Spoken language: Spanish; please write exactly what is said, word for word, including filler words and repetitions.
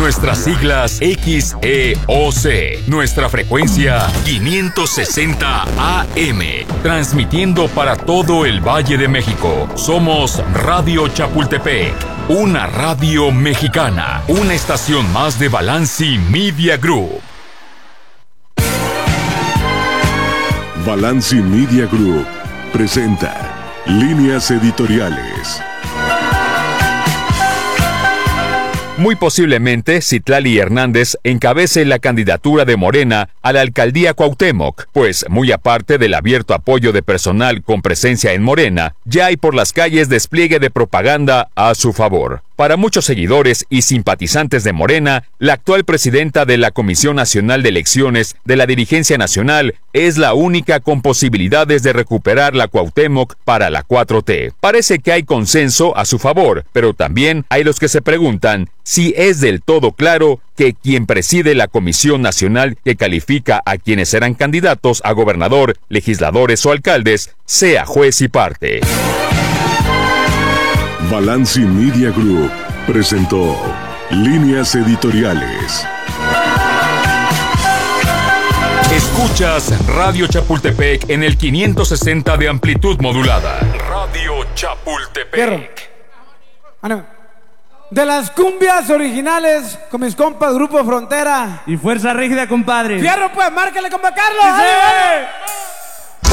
Nuestras siglas X E O C. Nuestra frecuencia quinientos sesenta A M. Transmitiendo para todo el Valle de México. Somos Radio Chapultepec. Una radio mexicana. Una estación más de Balanci Media Group. Balanci Media Group presenta Líneas Editoriales. Muy posiblemente Citlali Hernández encabece la candidatura de Morena a la alcaldía Cuauhtémoc, pues muy aparte del abierto apoyo de personal con presencia en Morena, ya hay por las calles despliegue de propaganda a su favor. Para muchos seguidores y simpatizantes de Morena, la actual presidenta de la Comisión Nacional de Elecciones de la Dirigencia Nacional es la única con posibilidades de recuperar la Cuauhtémoc para la cuatro T. Parece que hay consenso a su favor, pero también hay los que se preguntan si es del todo claro que quien preside la Comisión Nacional que califica a quienes serán candidatos a gobernador, legisladores o alcaldes, sea juez y parte. Balanci Media Group presentó Líneas Editoriales. Escuchas Radio Chapultepec en el quinientos sesenta de amplitud modulada. Radio Chapultepec. Fierro. De las cumbias originales con mis compas Grupo Frontera y Fuerza Rígida, compadre. Fierro, pues, márcale, compa Carlos. ¡Sí!